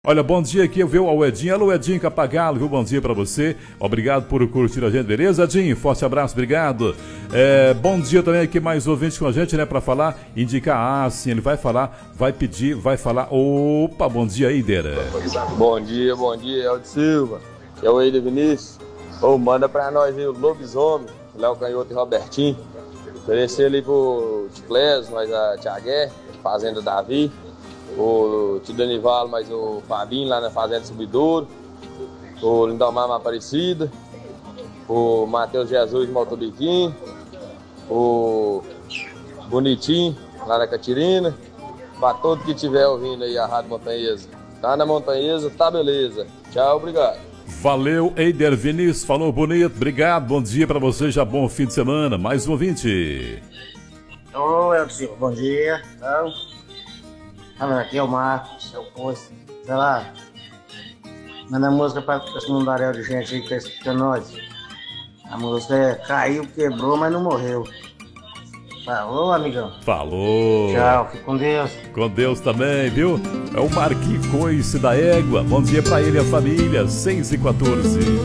Olha, bom dia aqui, eu vi o Edinho. Alô, Edinho Capagalo, viu? Bom dia pra você. Obrigado por curtir a gente, beleza, Edinho? Forte abraço, obrigado. Bom dia também aqui, mais ouvintes com a gente, né? Pra falar, indicar, sim, ele vai falar, vai pedir, vai falar. Opa, bom dia, Eider. Bom dia, Eldio Silva. É o Eider Vinícius. Manda pra nós aí o Lobisomem, Léo Canhoto e Robertinho. Oferecer ali pro Ticlésio, mais a Tiagué, Fazenda Davi. O tio Danival, mais o Fabinho lá na Fazenda Subidouro, o Lindomar Aparecida, o Matheus Jesus de Maltobiquim, o Bonitinho lá na Catirina, para todo que estiver ouvindo aí a Rádio Montanhesa. Tá na Montanhesa, tá beleza. Tchau, obrigado. Valeu, Eider Vinícius, falou bonito, obrigado, bom dia pra você, já bom fim de semana, mais um ouvinte. Ô, Elcio Silva, bom dia. Então, aqui é o Marcos, é o Poço, sei lá, manda a música para esse mundaréu de gente aí que tá escutando nós. A música caiu, quebrou, mas não morreu. Falou, amigão? Falou. Tchau, fique com Deus. Com Deus também, viu? É o Marquinhos Coice da Égua, bom dia pra ele e a família, 6h14.